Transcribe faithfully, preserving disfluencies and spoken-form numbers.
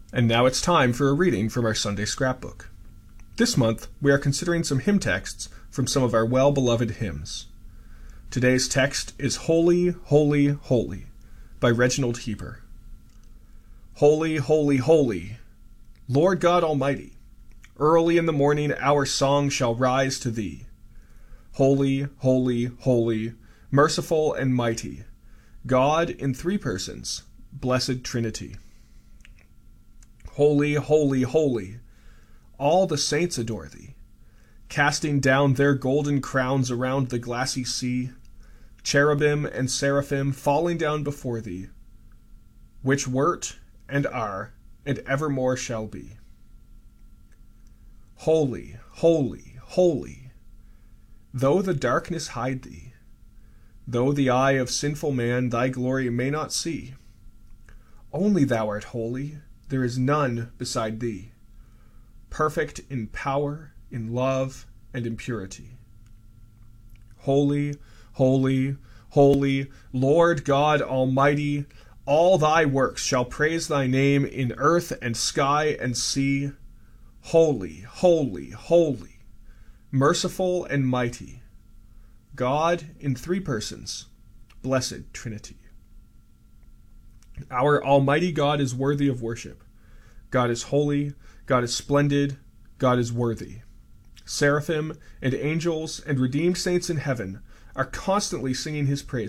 And now it's time for a reading from our Sunday scrapbook. This month, we are considering some hymn texts from some of our well-beloved hymns. Today's text is Holy, Holy, Holy by Reginald Heber. Holy, holy, holy, Lord God Almighty, early in the morning our song shall rise to Thee. Holy, holy, holy, merciful and mighty, God in three persons, blessed Trinity. Holy, holy, holy, all the saints adore Thee, casting down their golden crowns around the glassy sea, cherubim and seraphim falling down before Thee, which wert and are and evermore shall be. Holy, holy, holy, though the darkness hide Thee, though the eye of sinful man Thy glory may not see, only Thou art holy, there is none beside Thee, perfect in power, in love, and in purity. Holy, holy, holy, Lord God Almighty, all Thy works shall praise Thy name in earth and sky and sea. Holy, holy, holy, merciful and mighty, God in three persons, blessed Trinity. Our Almighty God is worthy of worship. God is holy, God is splendid, God is worthy. Seraphim and angels and redeemed saints in heaven are constantly singing His praise.